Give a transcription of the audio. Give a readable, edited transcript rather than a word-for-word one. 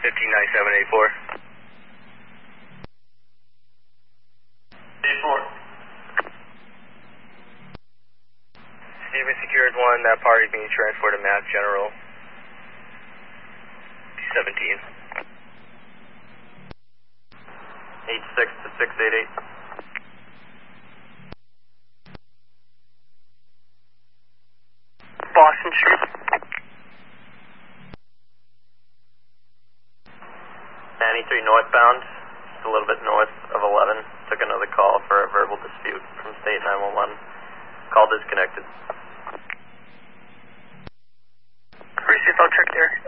159784. 84. Steven secured 1, that party being transported to Mass General 17. 86 to 688. Boston Street. 93 northbound, just a little bit north of 11. Took another call for a verbal dispute from State 911. Call disconnected. Received, I'll check there.